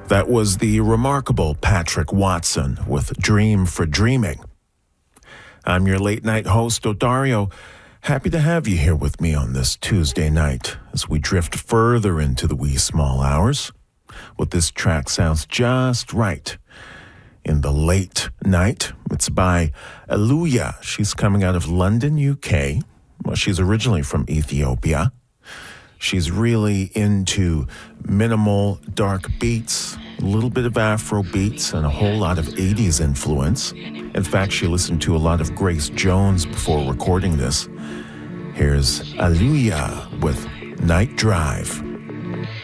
That was the remarkable Patrick Watson with Dream for Dreaming. I'm your late night host, Odario. Happy to have you here with me on this Tuesday night as we drift further into the wee small hours. Well, this track sounds just right. In the late night, it's by Aluya. She's coming out of London, UK. Well, she's originally from Ethiopia. She's really into minimal, dark beats, a little bit of Afro beats, and a whole lot of 80s influence. In fact, she listened to a lot of Grace Jones before recording this. Here's Aluya with Night Drive.